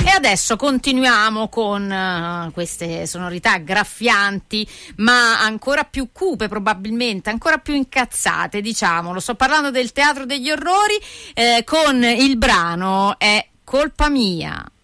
adesso continuiamo con queste sonorità graffianti, ma ancora più cupe, probabilmente ancora più incazzate, diciamolo. Sto parlando del Teatro degli Orrori, con il brano È colpa mia.